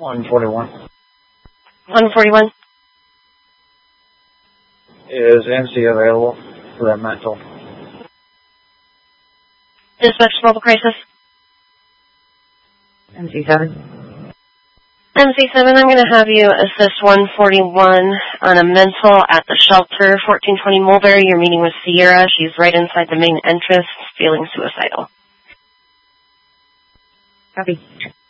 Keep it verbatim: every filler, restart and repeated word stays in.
one forty-one. one forty-one. Is M C available for that mental? Dispatch mobile crisis. M C seven. M C seven, I'm going to have you assist one forty-one on a mental at the shelter, fourteen twenty Mulberry. You're meeting with Sierra. She's right inside the main entrance, feeling suicidal. Copy.